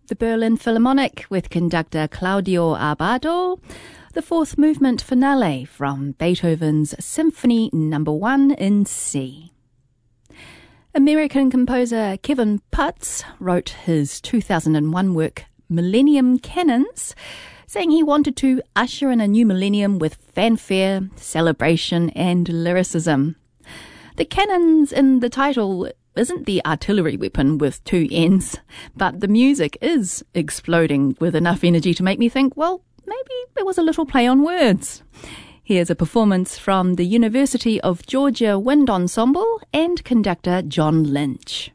the Berlin Philharmonic with conductor Claudio Abbado, the fourth movement finale from Beethoven's Symphony No. 1 in C. American composer Kevin Putz wrote his 2001 work Millennium Canons, saying he wanted to usher in a new millennium with fanfare, celebration and lyricism. The cannons in the title isn't the artillery weapon with two ends, but the music is exploding with enough energy to make me think, well, maybe there was a little play on words. Here's a performance from the University of Georgia Wind Ensemble and conductor John Lynch.